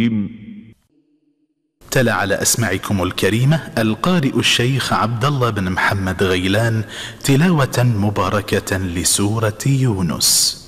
تلا على أسماعكم الكريمة القارئ الشيخ عبد الله بن محمد غيلان تلاوة مباركة لسورة يونس.